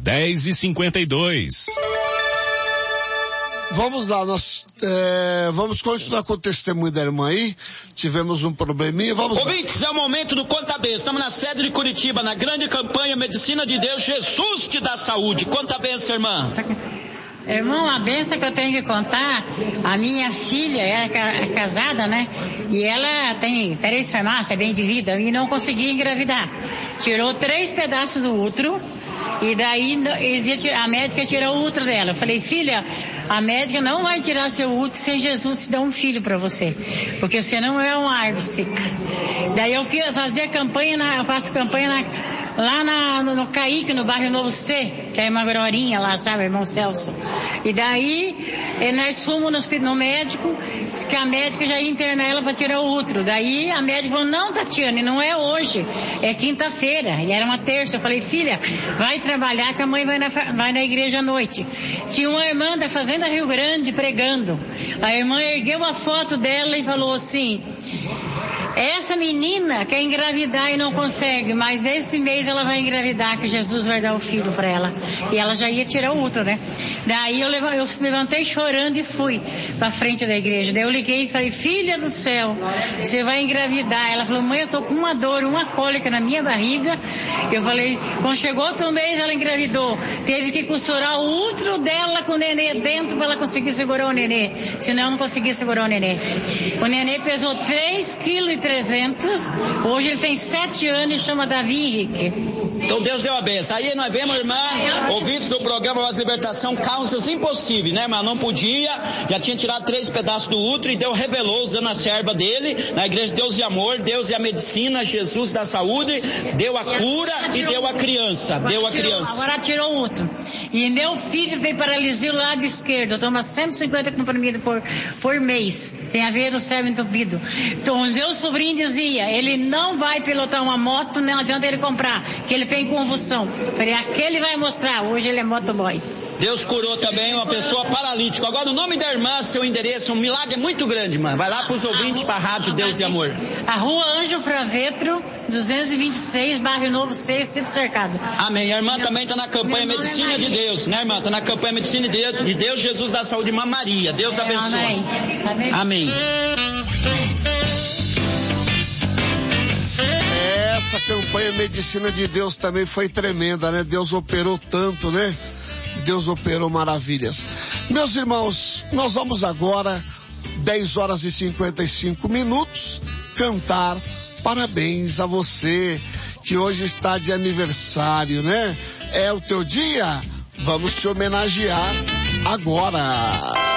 10h52. Vamos lá, nós vamos continuar com o testemunho da irmã aí. Tivemos um probleminha, vamos lá. Ouvintes, é o momento do Conta Bem. Estamos na sede de Curitiba, na grande campanha Medicina de Deus, Jesus te dá saúde. Conta bem, irmã. Irmão, a benção que eu tenho que contar, a minha filha é casada, né? E ela tem 3 farmácias, bem de vida, e não conseguia engravidar. Tirou 3 pedaços do útero, e daí a médica tirou o útero dela. Eu falei, filha, a médica não vai tirar seu útero se Jesus te dá um filho para você, porque você não é uma árvore seca. Daí eu fazia campanha, eu faço campanha lá no Caíque, no bairro Novo C, que é uma grorinha lá, sabe, irmão Celso. E daí nós fomos no médico, disse que a médica já ia internar ela para tirar o útero. Daí a médica falou, não, Tatiane, não é hoje, é quinta-feira. E era uma terça. Eu falei, filha, vai trabalhar que a mãe vai na igreja à noite. Tinha uma irmã da Fazenda Rio Grande pregando. A irmã ergueu a foto dela e falou assim, essa menina quer engravidar e não consegue, mas esse mês ela vai engravidar, que Jesus vai dar o filho para ela. E ela já ia tirar o útero, né? Daí eu levantei chorando e fui pra frente da igreja. Daí eu liguei e falei, filha do céu, você vai engravidar. Ela falou, mãe, eu tô com uma dor, uma cólica na minha barriga. Eu falei, quando chegou outro mês ela engravidou. Teve que costurar o útero dela com o nenê dentro para ela conseguir segurar o nenê. Senão eu não conseguia segurar o nenê. O nenê pesou 3,3 kg. Hoje ele tem 7 anos e chama Davi Henrique. Então Deus deu a benção. Aí nós vemos, irmã, ouvintes do programa Voz de Libertação, causas impossíveis, né, irmã? Não podia, já tinha tirado 3 pedaços do útero e Deus revelou, usando a serva dele, na igreja Deus e Amor, Deus e a medicina, Jesus da saúde, deu a cura e deu a criança. Deu a criança. Agora tirou o útero. E meu filho tem paralisia do lado esquerdo, toma 150 comprimidos por mês. Tem a veia do cérebro entupido. Então, meu sobrinho dizia, ele não vai pilotar uma moto, não adianta ele comprar, que ele tem convulsão. Falei, aquele vai mostrar, hoje ele é motoboy. Deus curou também uma pessoa paralítica. Agora o nome da irmã, seu endereço, um milagre é muito grande, irmã. Vai lá pros ouvintes, pra Rádio Deus e Amor. A Rua Anjo Fravetro, 226, bairro Novo C, Centro Cercado. Amém. A irmã também está na campanha Medicina de Deus, né, irmã? Está na campanha Medicina de Deus, Jesus da Saúde, Irmã Maria. Deus abençoe. Amém. Amém. Essa campanha Medicina de Deus também foi tremenda, né? Deus operou tanto, né? Deus operou maravilhas. Meus irmãos, nós vamos agora, 10h55, cantar parabéns a você que hoje está de aniversário, né? É o teu dia? Vamos te homenagear agora.